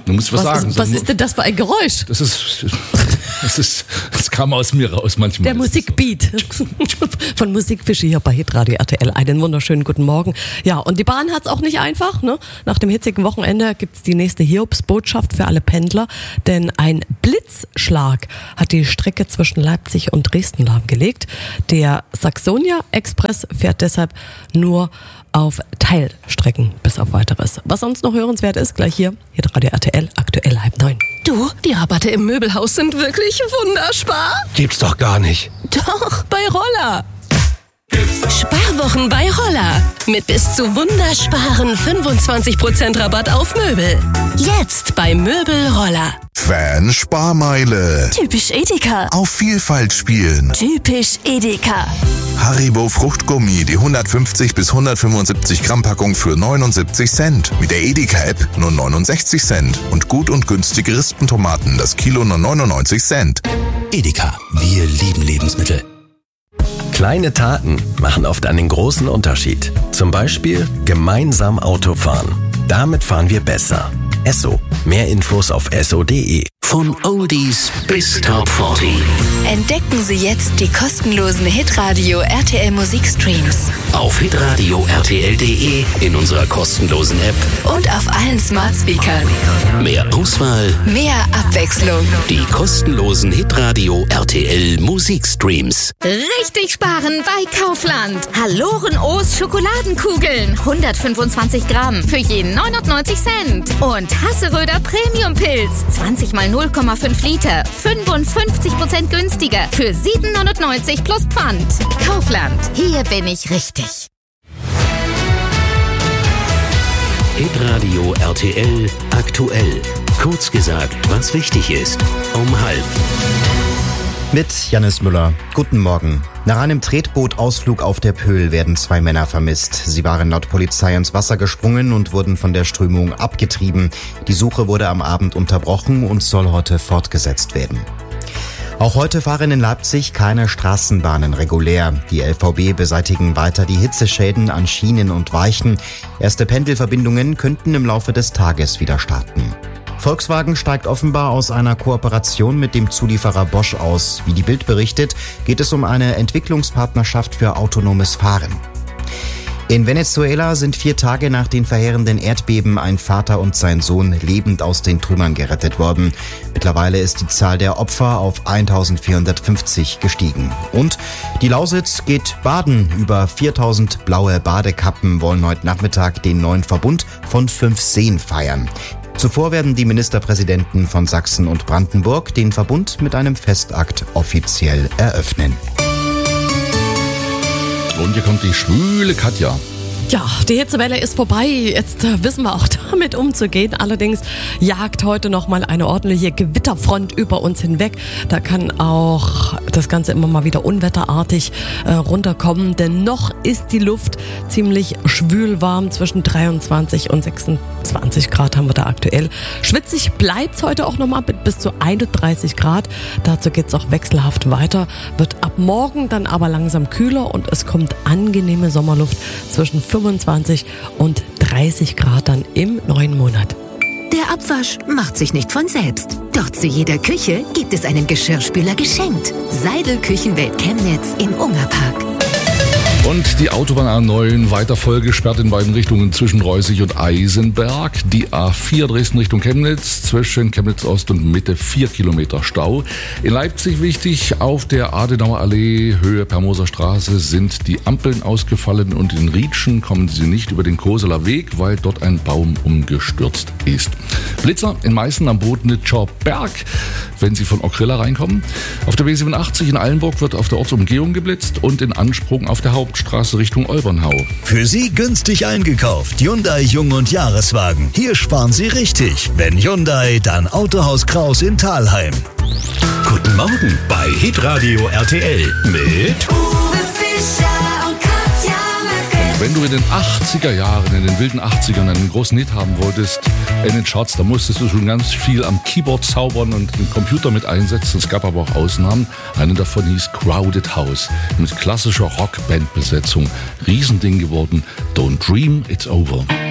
Du musst was sagen. Was ist denn das für ein Geräusch? Das kam aus mir raus manchmal. Der Musikbeat von Musikfische hier bei Hitradio RTL. Einen wunderschönen guten Morgen. Ja, und die Bahn hat's auch nicht einfach, ne? Nach dem hitzigen Wochenende gibt's die nächste Hiobsbotschaft für alle Pendler, denn ein Blitzschlag hat die Strecke zwischen Leipzig und Dresden lahmgelegt. Der Saxonia Express fährt deshalb nur auf Teilstrecken bis auf Weiteres. Was sonst noch hörenswert ist, gleich hier Hitradio RTL, aktuell 8:30. Du, die Rabatte im Möbelhaus sind wirklich wunderbar. Gibt's doch gar nicht. Doch, bei Roller. Sparwochen bei Roller. Mit bis zu wundersparen 25% Rabatt auf Möbel. Jetzt bei Möbel Roller. Fan-Sparmeile. Typisch Edeka. Auf Vielfalt spielen. Typisch Edeka. Haribo Fruchtgummi, die 150 bis 175 Gramm Packung für 79 Cent. Mit der Edeka-App nur 69 Cent. Und gut und günstige Rispentomaten, das Kilo nur 99 Cent. Edeka, wir lieben Lebensmittel. Kleine Taten machen oft einen großen Unterschied. Zum Beispiel gemeinsam Auto fahren. Damit fahren wir besser. Esso. Mehr Infos auf esso.de. Von Oldies bis Top 40. Entdecken Sie jetzt die kostenlosen Hitradio RTL Musikstreams. Auf hitradio rtl.de, in unserer kostenlosen App Und auf allen Smart Speakern. mehr Auswahl, Mehr Abwechslung. die kostenlosen Hitradio RTL Musikstreams. Richtig sparen bei Kaufland. Haloren O's Schokoladenkugeln. 125 Gramm für je 99 Cent. Und Hasseröder Premium Pilz. 20 mal 0,5 Liter. 55% günstiger für 7,99 plus Pfand. Kaufland. Hier bin ich richtig. Hitradio RTL aktuell. Kurz gesagt, was wichtig ist. Um 12:30. Mit Jannis Müller. Guten Morgen. Nach einem Tretbootausflug auf der Pöhl werden 2 Männer vermisst. Sie waren laut Polizei ins Wasser gesprungen und wurden von der Strömung abgetrieben. Die Suche wurde am Abend unterbrochen und soll heute fortgesetzt werden. Auch heute fahren in Leipzig keine Straßenbahnen regulär. Die LVB beseitigen weiter die Hitzeschäden an Schienen und Weichen. Erste Pendelverbindungen könnten im Laufe des Tages wieder starten. Volkswagen steigt offenbar aus einer Kooperation mit dem Zulieferer Bosch aus. Wie die Bild berichtet, geht es um eine Entwicklungspartnerschaft für autonomes Fahren. In Venezuela sind 4 Tage nach den verheerenden Erdbeben ein Vater und sein Sohn lebend aus den Trümmern gerettet worden. Mittlerweile ist die Zahl der Opfer auf 1450 gestiegen. Und die Lausitz geht baden. Über 4000 blaue Badekappen wollen heute Nachmittag den neuen Verbund von 5 Seen feiern. Zuvor werden die Ministerpräsidenten von Sachsen und Brandenburg den Verbund mit einem Festakt offiziell eröffnen. Und hier kommt die schwule Katja. Ja, die Hitzewelle ist vorbei. Jetzt wissen wir auch damit umzugehen. Allerdings jagt heute noch mal eine ordentliche Gewitterfront über uns hinweg. Da kann auch das Ganze immer mal wieder unwetterartig runterkommen. Denn noch ist die Luft ziemlich schwülwarm. Zwischen 23 und 26 Grad haben wir da aktuell. Schwitzig bleibt's heute auch noch mal mit bis zu 31 Grad. Dazu geht's auch wechselhaft weiter. Wird ab morgen dann aber langsam kühler und es kommt angenehme Sommerluft zwischen 25 und 30 Grad dann im neuen Monat. Der Abwasch macht sich nicht von selbst. Doch zu jeder Küche gibt es einen Geschirrspüler geschenkt. Seidel Küchenwelt Chemnitz im Ungerpark. Und die Autobahn A9 weiter voll gesperrt in beiden Richtungen zwischen Reußig und Eisenberg. Die A4 Dresden Richtung Chemnitz zwischen Chemnitz Ost und Mitte 4 Kilometer Stau. In Leipzig wichtig, auf der Adenauer Allee Höhe Permoser Straße sind die Ampeln ausgefallen und in Rietschen kommen sie nicht über den Koseler Weg, weil dort ein Baum umgestürzt ist. Blitzer in Meißen am Bodnitscher Berg, wenn Sie von Ockrilla reinkommen. Auf der B87 in Allenburg wird auf der Ortsumgehung geblitzt und in Ansprung auf der Hauptstraße Richtung Olbernhau. Für Sie günstig eingekauft. Hyundai Jung- und Jahreswagen. Hier sparen Sie richtig. Wenn Hyundai, dann Autohaus Kraus in Thalheim. Guten Morgen bei Hitradio RTL mit Uwe Fischer und Katja Merkel. Wenn du in den 80er Jahren, in den wilden 80ern einen großen Hit haben wolltest in den Charts, da musstest du schon ganz viel am Keyboard zaubern und den Computer mit einsetzen. Es gab aber auch Ausnahmen. Eine davon hieß Crowded House mit klassischer Rockband-Besetzung. Riesending geworden. Don't Dream It's Over.